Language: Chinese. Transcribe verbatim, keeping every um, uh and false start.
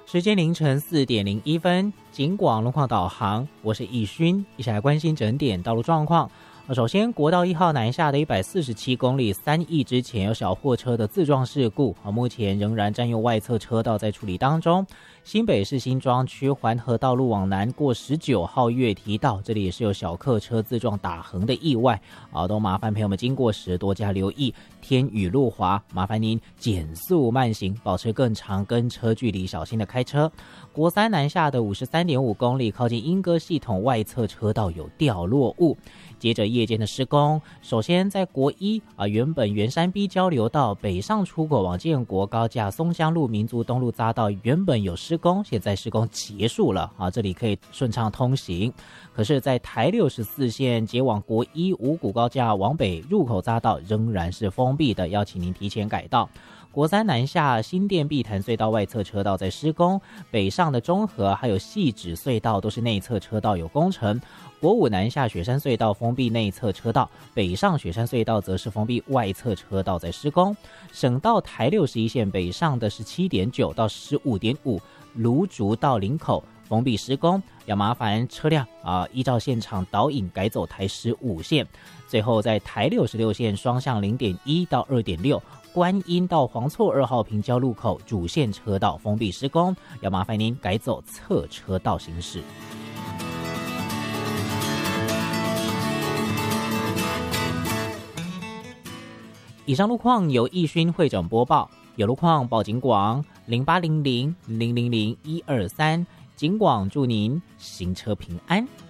时间凌晨四点零一分，警广路况导航，我是易勋，一起来关心整点道路状况。首先，国道一号南下的一百四十七公里三义之前有小货车的自撞事故，目前仍然占用外侧车道在处理当中。新北市新庄区环河道路往南过十九号月堤道，这里也是有小客车自撞打横的意外，啊，都麻烦朋友们经过时多加留意。天雨路滑，麻烦您减速慢行，保持更长跟车距离，小心的开车。国三南下的五十三点五公里，靠近莺歌系统外侧车道有掉落物。接着夜间的施工，首先在国一啊，原本圆山 B 交流道北上出口往建国高架松江路民族东路匝道原本有施工，现在施工结束了啊，这里可以顺畅通行。可是，在台六十四线接往国一五股高架往北入口匝道仍然是封闭的，要请您提前改道。国三南下新店碧潭隧道外侧车道在施工，北上的中和还有汐止隧道都是内侧车道有工程。国五南下雪山隧道封闭内侧车道，北上雪山隧道则是封闭外侧车道在施工。省道台六十一线北上的十七点九到十五点五芦竹到林口封闭施工，要麻烦车辆啊依照现场导引改走台十五线。最后在台六十六线双向零点一到二点六观音到黄厝二号平交路口主线车道封闭施工，要麻烦您改走侧车道行驶。以上路况由易勋会诊播报，有路况报警广零八零零零零零一二三，警广祝您行车平安。